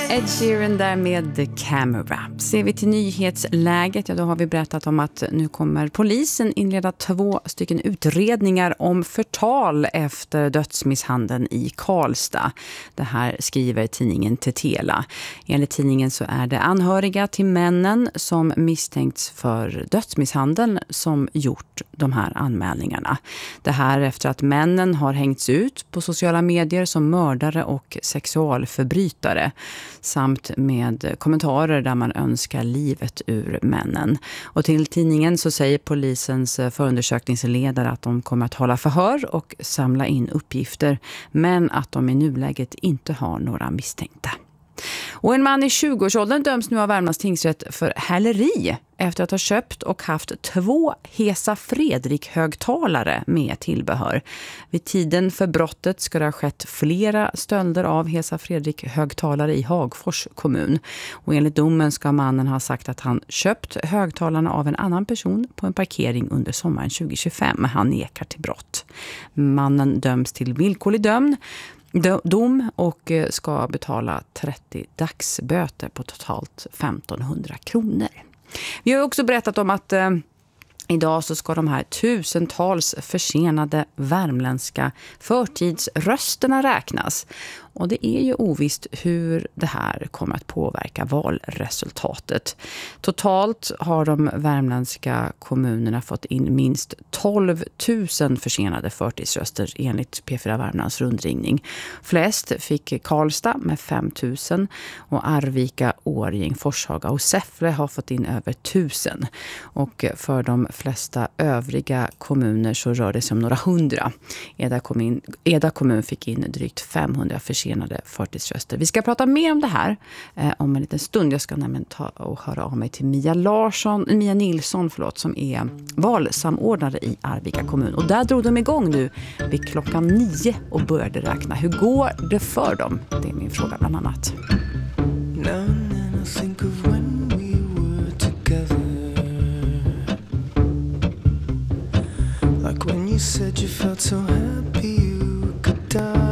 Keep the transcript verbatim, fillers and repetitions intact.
Ed Sheeran där med The Camera. Ser vi till nyhetsläget, ja då har vi berättat om att nu kommer polisen inleda två stycken utredningar om förtal efter dödsmisshandeln i Karlstad. Det här skriver tidningen Tetela. Enligt tidningen så är det anhöriga till männen som misstänkts för dödsmisshandeln som gjort de här anmälningarna. Det här efter att männen har hängts ut på sociala medier som mördare och sexualförbrytare, samt med kommentarer där man önskar livet ur männen. Och till tidningen så säger polisens förundersökningsledare att de kommer att hålla förhör och samla in uppgifter, men att de i nuläget inte har några misstänkta. Och en man i tjugoårsåldern döms nu av Värmlands tingsrätt för häleri efter att ha köpt och haft två Hesa Fredrik-högtalare med tillbehör. Vid tiden för brottet ska det ha skett flera stölder av Hesa Fredrik-högtalare i Hagfors kommun. Och enligt domen ska mannen ha sagt att han köpt högtalarna av en annan person på en parkering under sommaren tjugo tjugofem. Han nekar till brott. Mannen döms till villkorlig dömd. dom och ska betala trettio dagsböter på totalt femtonhundra kronor. Vi har också berättat om att eh, idag så ska de här tusentals försenade värmländska förtidsrösterna räknas. Och det är ju ovisst hur det här kommer att påverka valresultatet. Totalt har de värmländska kommunerna fått in minst tolv tusen försenade förtidsröster enligt P fyra Värmlands rundringning. Flest fick Karlstad med fem tusen och Arvika, Årjäng, Forshaga och Säffle har fått in över tusen. Och för de flesta övriga kommuner så rör det sig om några hundra. Eda kommun, Eda kommun fick in drygt femhundra försenade förtidsröster. Vi ska prata mer om det här eh, om en liten stund. Jag ska nämligen ta och höra av mig till Mia Larsson, Mia Nilsson förlåt, som är valsamordnare i Arvika kommun. Och där drog de igång nu vid klockan nio och började räkna. Hur går det för dem? Det är min fråga bland annat. Like when you said you felt so happy you could die.